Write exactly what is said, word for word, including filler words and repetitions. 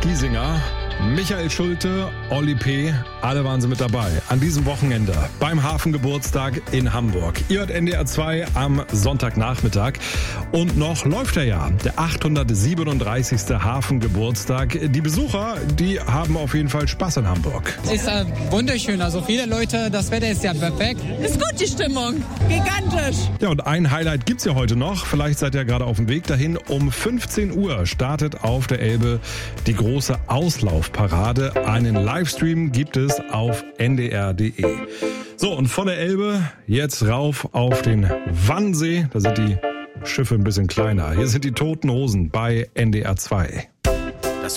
Giesinger, Michael Schulte, Olli P., alle waren sie mit dabei. An diesem Wochenende beim Hafengeburtstag in Hamburg. Ihr hört N D R zwei am Sonntagnachmittag. Und noch läuft er ja, der achthundertsiebenunddreißigste Hafengeburtstag. Die Besucher, die haben auf jeden Fall Spaß in Hamburg. Ist äh, wunderschön, also viele Leute, das Wetter ist ja perfekt. Ist gut die Stimmung, gigantisch. Ja, und ein Highlight gibt's ja heute noch. Vielleicht seid ihr gerade auf dem Weg dahin. Um fünfzehn Uhr startet auf der Elbe die große Auslaufparade. Einen Livestream gibt es auf N D R Punkt D E. So, und von der Elbe jetzt rauf auf den Wannsee. Da sind die Schiffe ein bisschen kleiner. Hier sind die Toten Hosen bei N D R zwei.